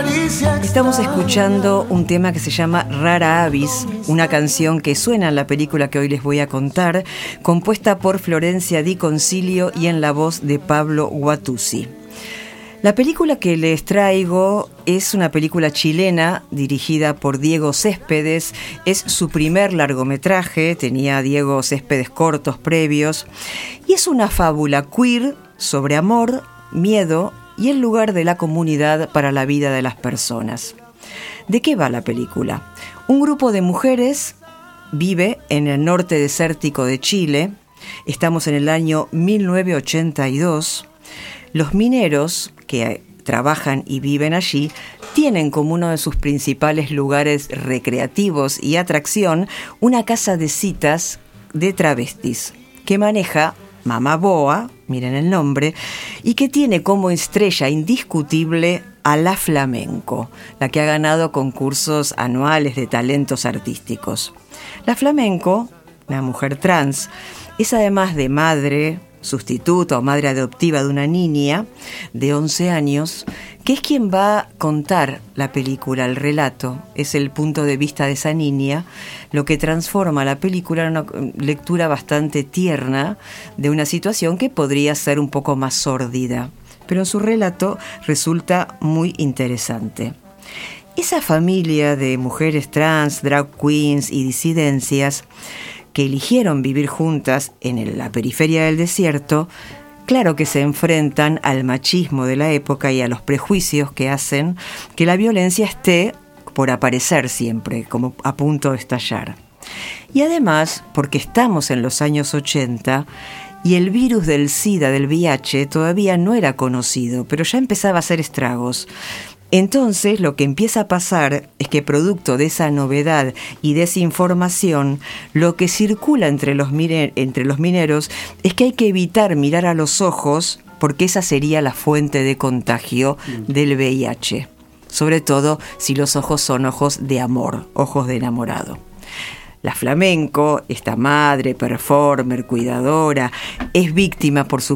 Estamos escuchando un tema que se llama Rara Avis, una canción que suena en la película que hoy les voy a contar, compuesta por Florencia Di Concilio y en la voz de Pablo Guattusi. La película que les traigo es una película chilena dirigida por Diego Céspedes. Es su primer largometraje, tenía Diego Céspedes cortos previos, y es una fábula queer sobre amor, miedo y el lugar de la comunidad para la vida de las personas. ¿De qué va la película? Un grupo de mujeres vive en el norte desértico de Chile. Estamos en el año 1982. Los mineros que trabajan y viven allí tienen como uno de sus principales lugares recreativos y atracción una casa de citas de travestis que maneja Mamá Boa, miren el nombre, y que tiene como estrella indiscutible a La Flamenco, la que ha ganado concursos anuales de talentos artísticos. La Flamenco, una mujer trans, es además de madre sustituta o madre adoptiva de una niña de 11 años, que es quien va a contar la película, el relato. Es el punto de vista de esa niña, lo que transforma la película en una lectura bastante tierna de una situación que podría ser un poco más sórdida, pero en su relato resulta muy interesante. Esa familia de mujeres trans, drag queens y disidencias que eligieron vivir juntas en la periferia del desierto, claro que se enfrentan al machismo de la época y a los prejuicios que hacen que la violencia esté por aparecer siempre, como a punto de estallar. Y además, porque estamos en los años 80 y el virus del SIDA, del VIH, todavía no era conocido, pero ya empezaba a hacer estragos. Entonces, lo que empieza a pasar es que producto de esa novedad y desinformación, lo que circula entre los mineros es que hay que evitar mirar a los ojos porque esa sería la fuente de contagio del VIH. Sobre todo si los ojos son ojos de amor, ojos de enamorado. La Flamenco, esta madre, performer, cuidadora, es víctima, por su